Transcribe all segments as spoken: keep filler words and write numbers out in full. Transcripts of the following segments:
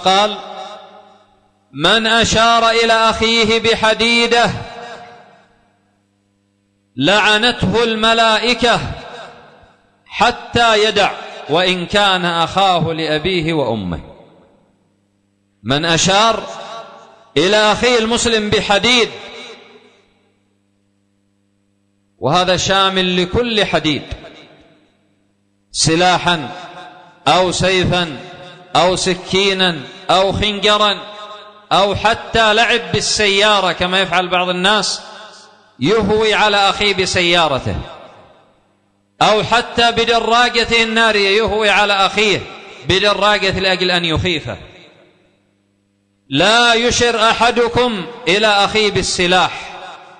قال: من أشار إلى أخيه بحديدة لعنته الملائكة حتى يدع وإن كان أخاه لأبيه وأمه. من أشار إلى أخيه المسلم بحديد، وهذا شامل لكل حديد، سلاحا أو سيفا أو سكينا أو خنجرا أو حتى لعب بالسيارة كما يفعل بعض الناس، يهوي على أخيه بسيارته، أو حتى بدراجته النارية يهوي على أخيه بدراجة لأجل أن يخيفه. لا يشر أحدكم إلى أخيه بالسلاح.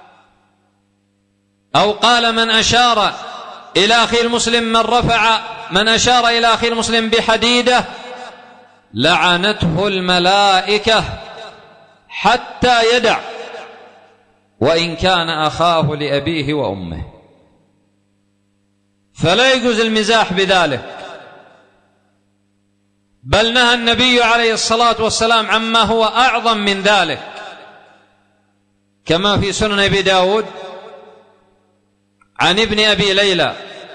أو قال: من أشار إلى أخي المسلم من رفع من أشار إلى أخي المسلم بحديدة لعنته الملائكة حتى يدع وإن كان أخاه لأبيه وأمه. فلا يجوز المزاح بذلك، بل نهى النبي عليه الصلاة والسلام عما هو أعظم من ذلك، كما في سنن أبي داود عن ابن أبي ليلى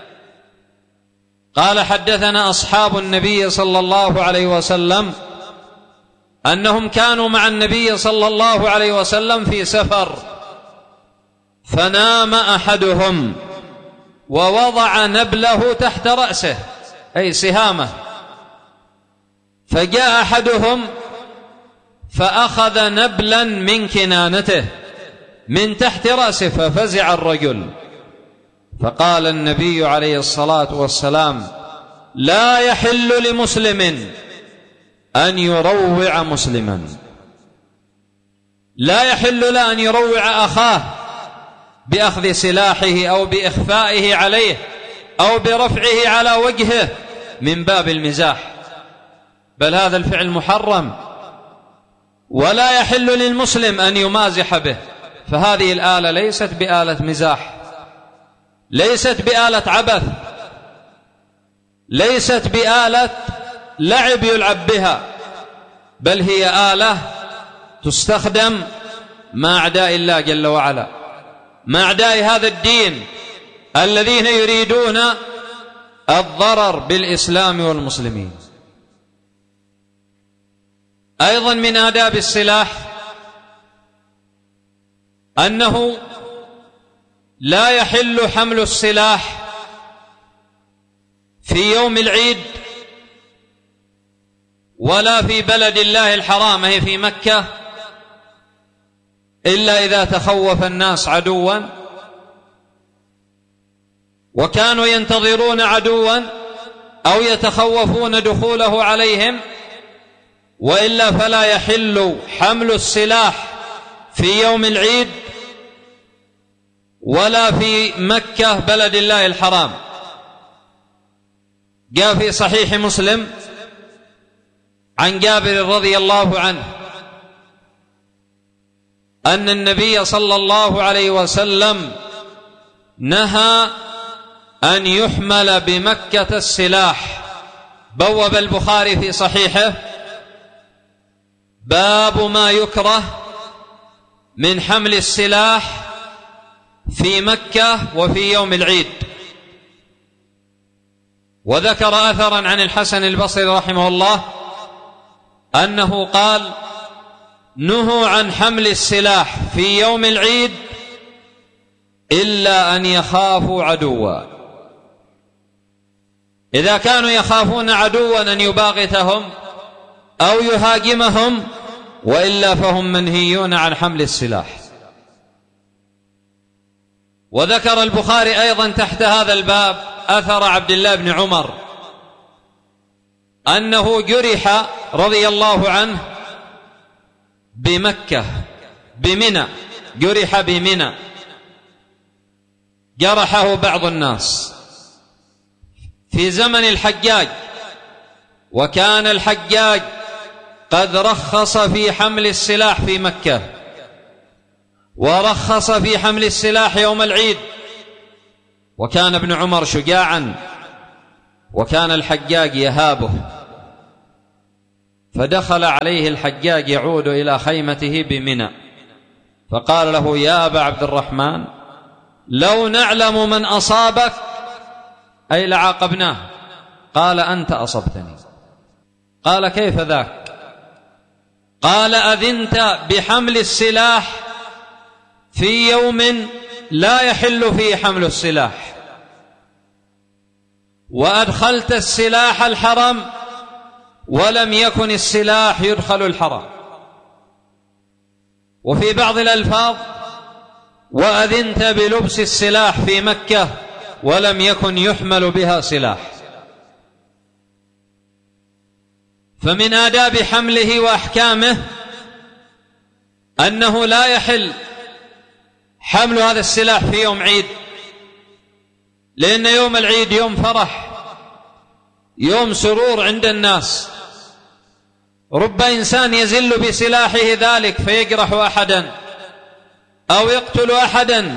قال: حدثنا أصحاب النبي صلى الله عليه وسلم أنهم كانوا مع النبي صلى الله عليه وسلم في سفر، فنام أحدهم ووضع نبله تحت رأسه أي سهامه، فجاء أحدهم فأخذ نبلا من كنانته من تحت رأسه ففزع الرجل، فقال النبي عليه الصلاة والسلام: لا يحل لمسلم أن يروع مسلما، لا يحل له أن يروع أخاه بأخذ سلاحه أو بإخفائه عليه أو برفعه على وجهه من باب المزاح، بل هذا الفعل محرم، ولا يحل للمسلم أن يمازح به. فهذه الآلة ليست بآلة مزاح، ليست بآلة عبث، ليست بآلة لعب يلعب بها، بل هي آلة تستخدم مع أعداء الله جل وعلا، مع أعداء هذا الدين الذين يريدون الضرر بالإسلام والمسلمين. أيضا من آداب السلاح أنه لا يحل حمل السلاح في يوم العيد ولا في بلد الله الحرام هي في مكة إلا إذا تخوف الناس عدوا وكانوا ينتظرون عدوا أو يتخوفون دخوله عليهم، وإلا فلا يحل حمل السلاح في يوم العيد ولا في مكة بلد الله الحرام. جاء في صحيح مسلم عن جابر رضي الله عنه أن النبي صلى الله عليه وسلم نهى أن يحمل بمكة السلاح. بوب البخاري في صحيحه: باب ما يكره من حمل السلاح في مكة وفي يوم العيد. وذكر أثرا عن الحسن البصري رحمه الله أنه قال: نهوا عن حمل السلاح في يوم العيد إلا أن يخافوا عدوا. إذا كانوا يخافون عدوا أن يباغتهم أو يهاجمهم، وإلا فهم منهيون عن حمل السلاح. وذكر البخاري أيضا تحت هذا الباب أثر عبد الله بن عمر أنه جرح رضي الله عنه بمكة بمنى، جرح بمنى، جرحه بعض الناس في زمن الحجاج، وكان الحجاج قد رخص في حمل السلاح في مكة ورخص في حمل السلاح يوم العيد، وكان ابن عمر شجاعا وكان الحجاج يهابه، فدخل عليه الحجاج يعود إلى خيمته بمنى، فقال له: يا أبا عبد الرحمن، لو نعلم من أصابك أي لعاقبناه. قال: أنت أصبتني. قال: كيف ذاك؟ قال: أذنت بحمل السلاح في يوم لا يحل فيه حمل السلاح، وأدخلت السلاح الحرم ولم يكن السلاح يدخل الحرم. وفي بعض الألفاظ: وأذنت بلبس السلاح في مكة ولم يكن يحمل بها سلاح. فمن آداب حمله وأحكامه أنه لا يحل حمل هذا السلاح في يوم عيد، لأن يوم العيد يوم فرح، يوم سرور عند الناس. رب إنسان يزل بسلاحه ذلك فيجرح أحدا أو يقتل أحدا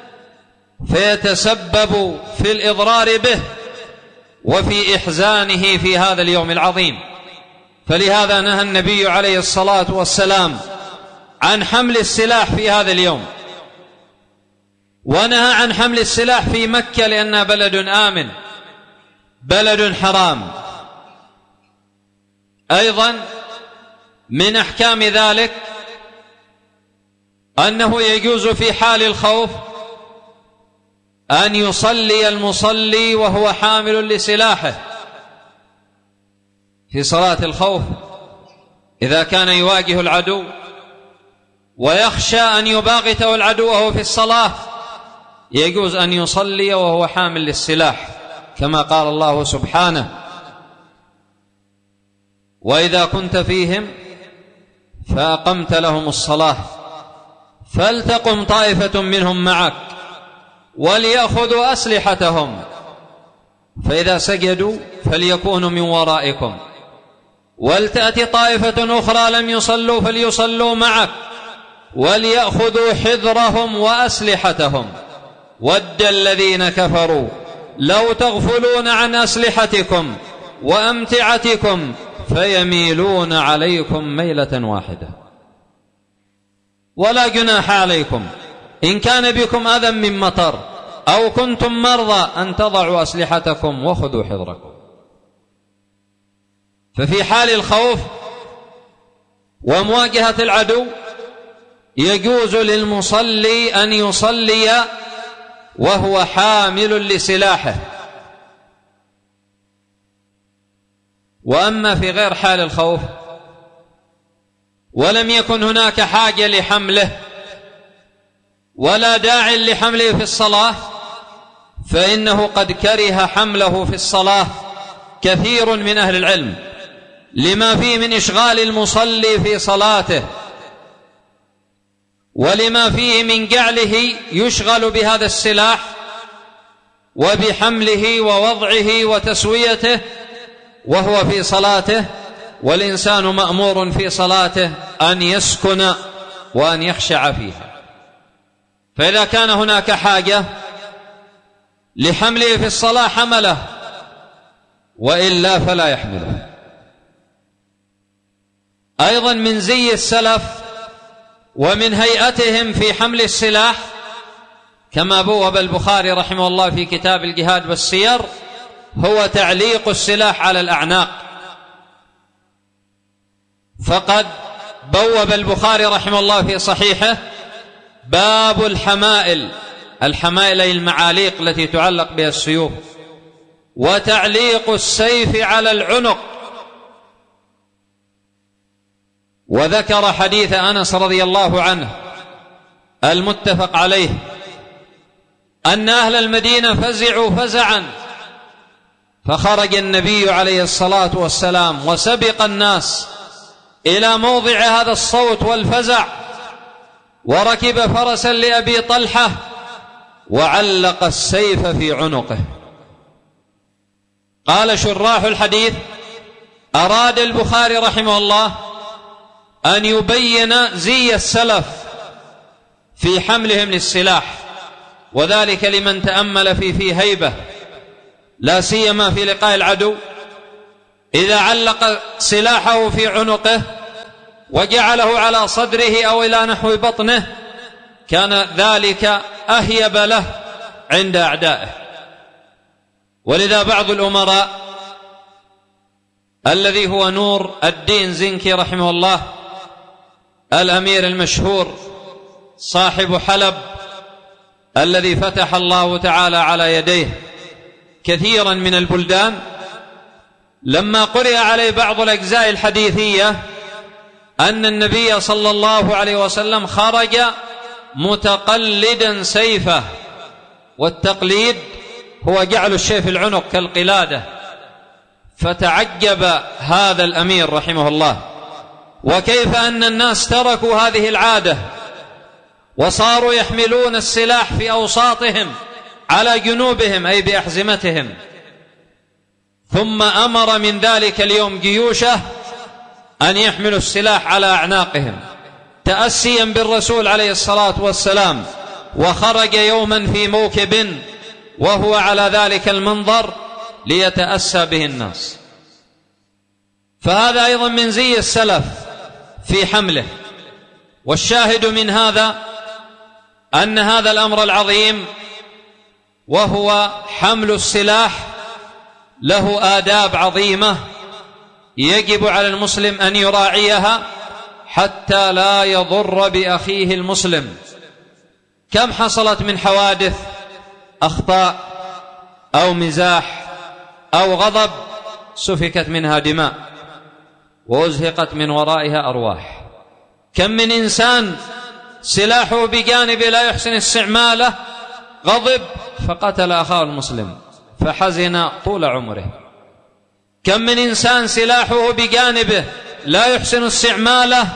فيتسبب في الإضرار به وفي إحزانه في هذا اليوم العظيم. فلهذا نهى النبي عليه الصلاة والسلام عن حمل السلاح في هذا اليوم، ونهى عن حمل السلاح في مكة لأنها بلد آمن، بلد حرام. أيضا من أحكام ذلك أنه يجوز في حال الخوف أن يصلي المصلي وهو حامل لسلاحه في صلاة الخوف، إذا كان يواجه العدو ويخشى أن يباغته العدو وهو في الصلاة، يجوز أن يصلي وهو حامل للسلاح، كما قال الله سبحانه: وإذا كنت فيهم فأقمت لهم الصلاة فلتقم طائفة منهم معك وليأخذوا أسلحتهم فإذا سجدوا فليكونوا من ورائكم ولتأتي طائفة أخرى لم يصلوا فليصلوا معك وليأخذوا حذرهم وأسلحتهم ود الذين كفروا لو تغفلون عن أسلحتكم وأمتعتكم فيميلون عليكم ميلة واحدة. ولا جناح عليكم إن كان بكم أذى من مطر أو كنتم مرضى أن تضعوا أسلحتكم وخذوا حذركم. ففي حال الخوف ومواجهة العدو يجوز للمصلي أن يصلي وهو حامل لسلاحه. وأما في غير حال الخوف ولم يكن هناك حاجة لحمله ولا داع لحمله في الصلاة فإنه قد كره حمله في الصلاة كثير من أهل العلم لما فيه من إشغال المصلي في صلاته ولما فيه من جعله يشغل بهذا السلاح وبحمله ووضعه وتسويته وهو في صلاته. والإنسان مأمور في صلاته أن يسكن وأن يخشع فيها. فإذا كان هناك حاجة لحمله في الصلاة حمله، وإلا فلا يحمله. أيضا من زي السلف ومن هيئتهم في حمل السلاح كما بوب البخاري رحمه الله في كتاب الجهاد والسير هو تعليق السلاح على الأعناق. فقد بوب البخاري رحمه الله في صحيحه باب الحمائل، الحمائل أي المعاليق التي تعلق بها السيوف، وتعليق السيف على العنق. وذكر حديث أنس رضي الله عنه المتفق عليه أن أهل المدينة فزعوا فزعا فخرج النبي عليه الصلاة والسلام وسبق الناس إلى موضع هذا الصوت والفزع وركب فرسا لأبي طلحة وعلق السيف في عنقه. قال شراح الحديث أراد البخاري رحمه الله أن يبين زي السلف في حملهم للسلاح، وذلك لمن تأمل في في هيبة لا سيما في لقاء العدو. إذا علق سلاحه في عنقه وجعله على صدره أو إلى نحو بطنه كان ذلك أهيب له عند أعدائه. ولذا بعض الأمراء الذي هو نور الدين زنكي رحمه الله، الأمير المشهور صاحب حلب الذي فتح الله تعالى على يديه كثيرا من البلدان، لما قرئ عليه بعض الأجزاء الحديثية أن النبي صلى الله عليه وسلم خرج متقلدا سيفه، والتقليد هو جعل الشيء في العنق كالقلادة، فتعجب هذا الأمير رحمه الله، وكيف أن الناس تركوا هذه العادة وصاروا يحملون السلاح في أوساطهم على جنوبهم أي بأحزمتهم. ثم أمر من ذلك اليوم جيوشه أن يحملوا السلاح على أعناقهم تأسيا بالرسول عليه الصلاة والسلام، وخرج يوما في موكب وهو على ذلك المنظر ليتأسى به الناس. فهذا أيضا من زي السلف في حمله. والشاهد من هذا أن هذا الأمر العظيم وهو حمل السلاح له آداب عظيمة يجب على المسلم أن يراعيها حتى لا يضر بأخيه المسلم. كم حصلت من حوادث أخطاء أو مزاح أو غضب سفكت منها دماء وأزهقت من ورائها أرواح. كم من إنسان سلاحه بجانب لا يحسن استعماله غضب فقتل أخاه المسلم فحزن طول عمره. كم من إنسان سلاحه بجانبه لا يحسن استعماله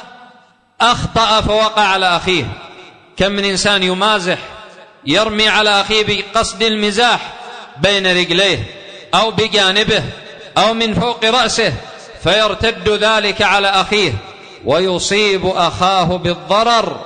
أخطأ فوقع على أخيه. كم من إنسان يمازح يرمي على أخيه بقصد المزاح بين رجليه أو بجانبه أو من فوق رأسه فيرتد ذلك على أخيه ويصيب أخاه بالضرر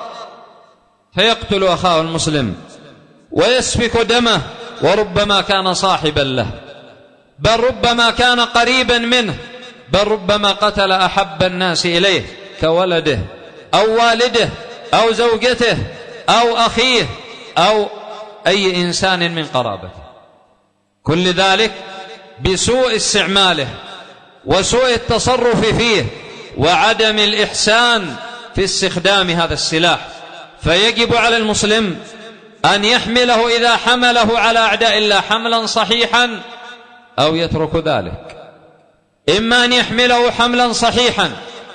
فيقتل أخاه المسلم ويسفك دمه، وربما كان صاحبا له، بل ربما كان قريبا منه، بل ربما قتل أحب الناس إليه كولده أو والده أو زوجته أو أخيه أو أي إنسان من قرابته. كل ذلك بسوء استعماله وسوء التصرف فيه وعدم الإحسان في استخدام هذا السلاح. فيجب على المسلم أن يحمله إذا حمله على أعداء الله حملا صحيحا أو يترك ذلك. إما أن يحمله حملا صحيحا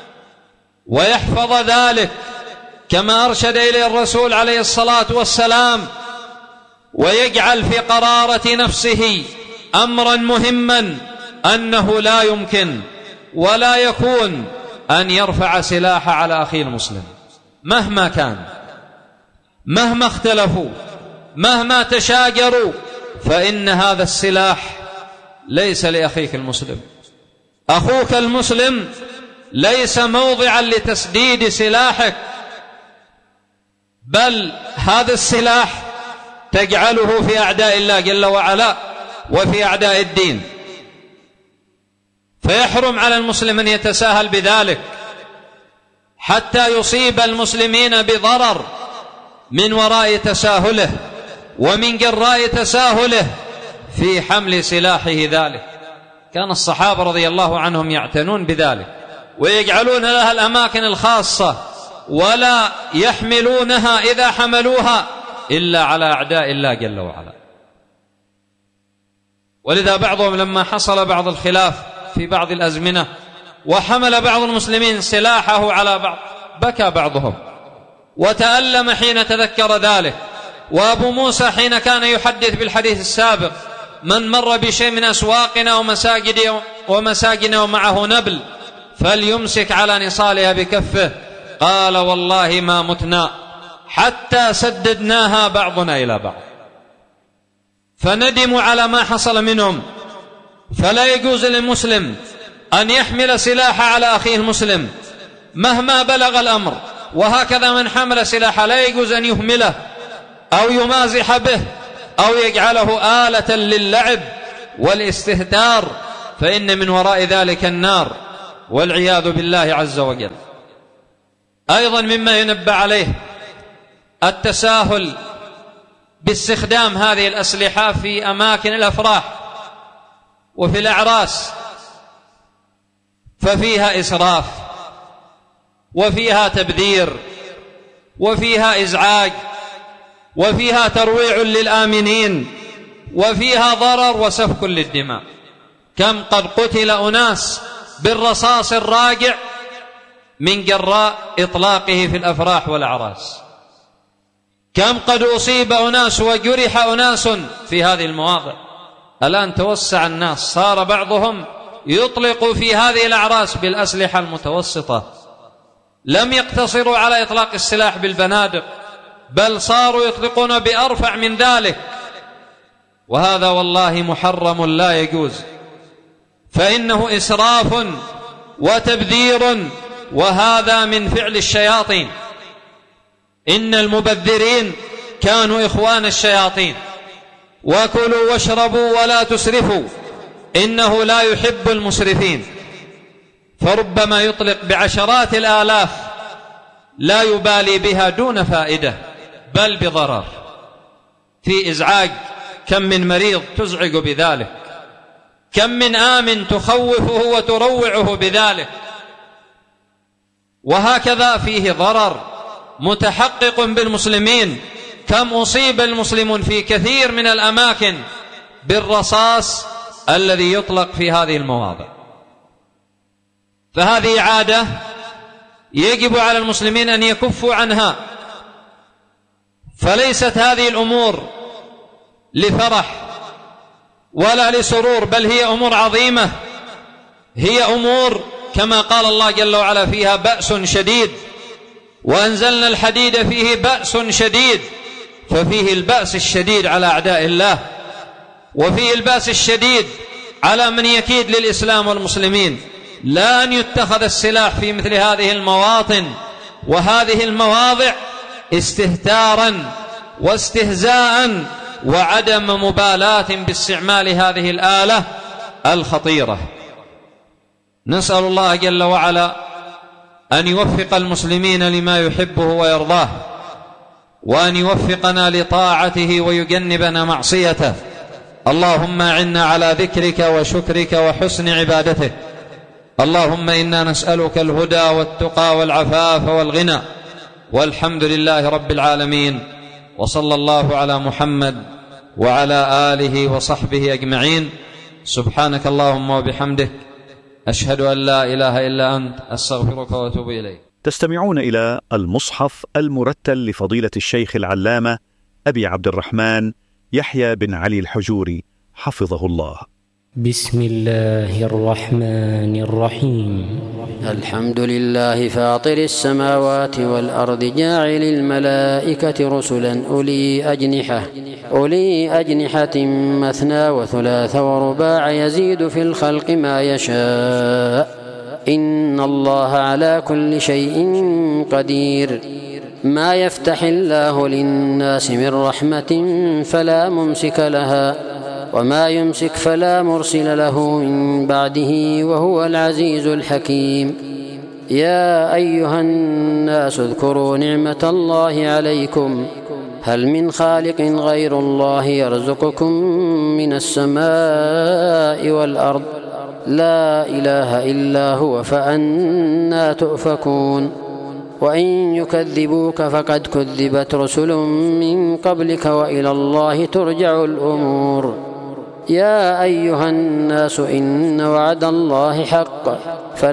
ويحفظ ذلك كما أرشد إليه الرسول عليه الصلاة والسلام، ويجعل في قرارة نفسه أمرا مهما أنه لا يمكن ولا يكون أن يرفع سلاح على أخيه المسلم مهما كان، مهما اختلفوا، مهما تشاجروا، فإن هذا السلاح ليس لأخيك المسلم. أخوك المسلم ليس موضعا لتسديد سلاحك، بل هذا السلاح تجعله في أعداء الله جل وعلا وفي أعداء الدين. فيحرم على المسلم أن يتساهل بذلك حتى يصيب المسلمين بضرر من وراء تساهله ومن جراء تساهله في حمل سلاحه ذلك. كان الصحابة رضي الله عنهم يعتنون بذلك ويجعلون لها الأماكن الخاصة ولا يحملونها إذا حملوها إلا على أعداء الله جل وعلا. ولذا بعضهم لما حصل بعض الخلاف في بعض الأزمنة وحمل بعض المسلمين سلاحه على بعض بكى بعضهم وتألم حين تذكر ذلك. وأبو موسى حين كان يحدث بالحديث السابق من مر بشيء من أسواقنا ومساجد ومساجنا ومعه نبل فليمسك على نصالها بكفه، قال والله ما متنا حتى سددناها بعضنا إلى بعض. فندموا على ما حصل منهم. فلا يجوز للمسلم أن يحمل سلاح على أخيه المسلم مهما بلغ الأمر، وهكذا من حمل سلاح لا يجوز أن يهمله أو يمازح به أو يجعله آلة للعب والاستهتار فإن من وراء ذلك النار والعياذ بالله عز وجل. أيضا مما ينبه عليه التساهل باستخدام هذه الأسلحة في أماكن الأفراح وفي الأعراس، ففيها إسراف وفيها تبذير وفيها إزعاج وفيها ترويع للآمنين وفيها ضرر وسفك للدماء. كم قد قتل أناس بالرصاص الراجع من جراء إطلاقه في الأفراح والأعراس، كم قد أصيب أناس وجرح أناس في هذه المواضع. الآن توسع الناس، صار بعضهم يطلق في هذه الأعراس بالأسلحة المتوسطة، لم يقتصروا على إطلاق السلاح بالبنادق، بل صاروا يطلقون بأرفع من ذلك، وهذا والله محرم لا يجوز، فإنه إسراف وتبذير، وهذا من فعل الشياطين. إن المبذرين كانوا إخوان الشياطين. وكلوا واشربوا ولا تسرفوا إنه لا يحب المسرفين. فربما يطلق بعشرات الآلاف لا يبالي بها دون فائدة بل بضرر، في إزعاج. كم من مريض تزعج بذلك، كم من آمن تخوفه وتروعه بذلك، وهكذا فيه ضرر متحقق بالمسلمين. كم أصيب المسلمون في كثير من الأماكن بالرصاص الذي يطلق في هذه المواضع. فهذه عادة يجب على المسلمين أن يكفوا عنها، فليست هذه الأمور لفرح ولا لسرور، بل هي أمور عظيمة، هي أمور كما قال الله جل وعلا فيها بأس شديد، وأنزلنا الحديد فيه بأس شديد، ففيه البأس الشديد على أعداء الله، وفيه البأس الشديد على من يكيد للإسلام والمسلمين. لا أن يتخذ السلاح في مثل هذه المواطن وهذه المواضع استهتارا واستهزاء وعدم مبالاة باستعمال هذه الآلة الخطيرة. نسأل الله جل وعلا أن يوفق المسلمين لما يحبه ويرضاه، وأن يوفقنا لطاعته ويجنبنا معصيته. اللهم أعنا على ذكرك وشكرك وحسن عبادتك. اللهم إنا نسألك الهدى والتقى والعفاف والغنى، والحمد لله رب العالمين، وصلى الله على محمد وعلى آله وصحبه أجمعين. سبحانك اللهم وبحمدك، أشهد أن لا إله إلا أنت، أستغفرك وأتوب إليك. تستمعون إلى المصحف المرتل لفضيلة الشيخ العلامة أبي عبد الرحمن يحيى بن علي الحجوري حفظه الله. بسم الله الرحمن الرحيم. الحمد لله فاطر السماوات والأرض، جاعل الملائكة رسلا أولي أجنحة أولي أجنحة مثنى وثلاث ورباع، يزيد في الخلق ما يشاء، إن الله على كل شيء قدير. ما يفتح الله للناس من رحمة فلا ممسك لها، وما يمسك فلا مرسل له من بعده، وهو العزيز الحكيم. يا أيها الناس اذكروا نعمة الله عليكم، هل من خالق غير الله يرزقكم من السماء والأرض؟ لا إله إلا هو، فأنى تؤفكون. وإن يكذبوك فقد كذبت رسل من قبلك، وإلى الله ترجع الأمور. يا أيها الناس إن وعد الله حق